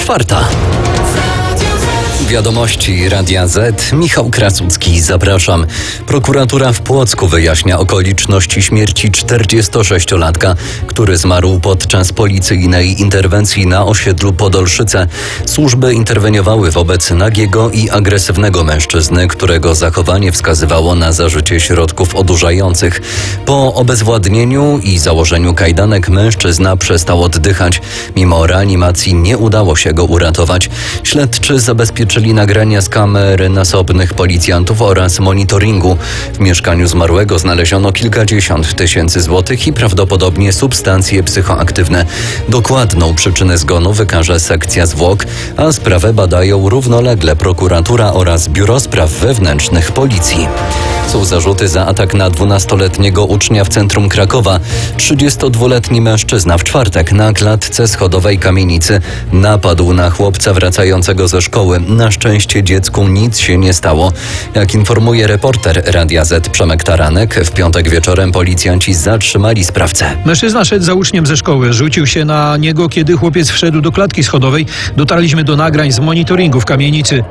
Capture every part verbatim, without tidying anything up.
czwarta. Wiadomości Radia Z. Michał Krasucki, zapraszam. Prokuratura w Płocku wyjaśnia okoliczności śmierci czterdziestosześciolatka, który zmarł podczas policyjnej interwencji na osiedlu Podolszyce. Służby interweniowały wobec nagiego i agresywnego mężczyzny, którego zachowanie wskazywało na zażycie środków odurzających. Po obezwładnieniu i założeniu kajdanek mężczyzna przestał oddychać. Mimo reanimacji nie udało się go uratować. Śledczy zabezpieczyli nagrania z kamer nasobnych policjantów oraz monitoringu. W mieszkaniu zmarłego znaleziono kilkadziesiąt tysięcy złotych i prawdopodobnie substancje psychoaktywne. Dokładną przyczynę zgonu wykaże sekcja zwłok, a sprawę badają równolegle prokuratura oraz Biuro Spraw Wewnętrznych Policji. Są zarzuty za atak na dwunastoletniego ucznia w centrum Krakowa. trzydziestodwuletni mężczyzna w czwartek na klatce schodowej kamienicy napadł na chłopca wracającego ze szkoły. Na szczęście dziecku nic się nie stało. Jak informuje reporter Radia Z Przemek Taranek, w piątek wieczorem policjanci zatrzymali sprawcę. Mężczyzna szedł za uczniem ze szkoły. Rzucił się na niego, kiedy chłopiec wszedł do klatki schodowej. Dotarliśmy do nagrań z monitoringu w kamienicy.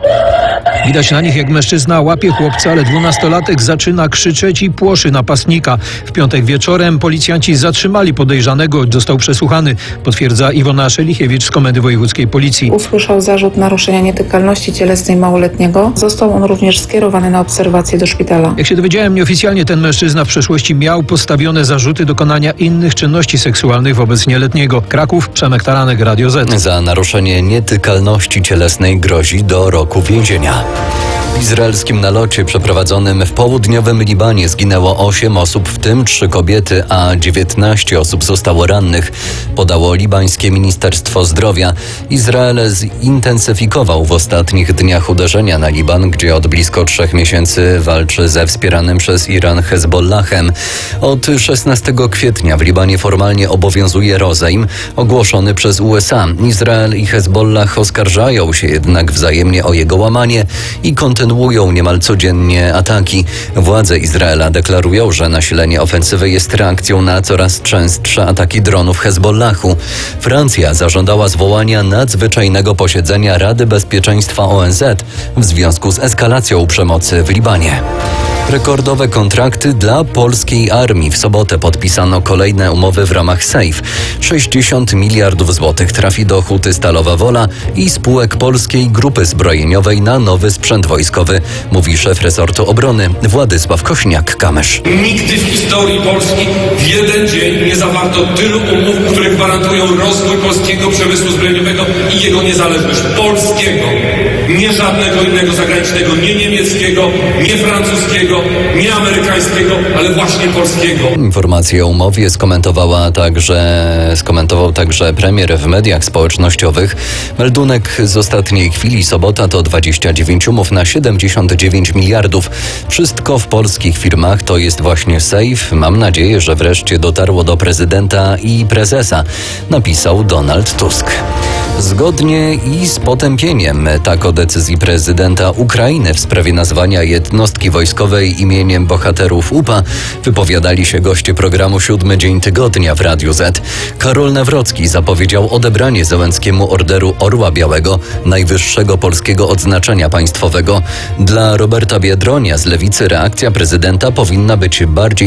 Widać na nich, jak mężczyzna łapie chłopca, ale dwunastolatek zaczyna krzyczeć i płoszy napastnika. W piątek wieczorem policjanci zatrzymali podejrzanego. Został przesłuchany, potwierdza Iwona Szelichiewicz z Komendy Wojewódzkiej Policji. Usłyszał zarzut naruszenia nietykalności cielesnej małoletniego. Został on również skierowany na obserwację do szpitala. Jak się dowiedziałem, nieoficjalnie ten mężczyzna w przeszłości miał postawione zarzuty dokonania innych czynności seksualnych wobec nieletniego. Kraków, Przemek Taranek, Radio Z. Za naruszenie nietykalności cielesnej grozi do roku więzienia. W izraelskim nalocie przeprowadzonym w południowym Libanie zginęło osiem osób, w tym trzy kobiety, a dziewiętnaście osób zostało rannych, podało libańskie Ministerstwo Zdrowia. Izrael zintensyfikował w ostatnich dniach uderzenia na Liban, gdzie od blisko trzech miesięcy walczy ze wspieranym przez Iran Hezbollahem. Od szesnastego kwietnia w Libanie formalnie obowiązuje rozejm ogłoszony przez U S A. Izrael i Hezbollah oskarżają się jednak wzajemnie o jego łamanie i kontynuują niemal codziennie ataki. Władze Izraela deklarują, że nasilenie ofensywy jest reakcją na coraz częstsze ataki dronów Hezbollahu. Francja zażądała zwołania nadzwyczajnego posiedzenia Rady Bezpieczeństwa O N Z w związku z eskalacją przemocy w Libanie. Rekordowe kontrakty dla polskiej armii. W sobotę podpisano kolejne umowy w ramach SAFE. sześćdziesiąt miliardów złotych trafi do Huty Stalowa Wola i spółek Polskiej Grupy Zbrojeniowej na nowy sprzęt wojskowy, mówi szef resortu obrony Władysław Kośniak-Kamysz. Nigdy w historii Polski w jeden dzień nie zawarto tylu umów, które gwarantują rozwój polskiego przemysłu zbrojeniowego i jego niezależność. Polskiego. Nie żadnego innego zagranicznego, nie niemieckiego, nie francuskiego, nie amerykańskiego, ale właśnie polskiego. Informację o umowie skomentowała także, skomentował także premier w mediach społecznościowych. Meldunek z ostatniej chwili, sobota to dwadzieścia dziewięć umów na siedemdziesiąt dziewięć miliardów. Wszystko w polskich firmach to jest właśnie SAFE. Mam nadzieję, że wreszcie dotarło do prezydenta i prezesa, napisał Donald Tusk. Zgodnie i z potępieniem, tak o decyzji prezydenta Ukrainy w sprawie nazwania jednostki wojskowej imieniem bohaterów U P A wypowiadali się goście programu Siódmy Dzień Tygodnia w Radiu Z. Karol Nawrocki zapowiedział odebranie Zełenskiemu Orderu Orła Białego, najwyższego polskiego odznaczenia państwowego. Dla Roberta Biedronia z Lewicy reakcja prezydenta powinna być bardziej